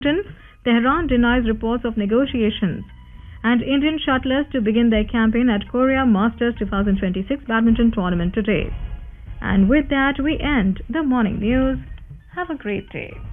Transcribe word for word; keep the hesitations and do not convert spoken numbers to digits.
Tehran denies reports of negotiations. And Indian shuttlers to begin their campaign at Korea Masters twenty twenty-six badminton tournament today. And with that, we end the morning news. Have a great day.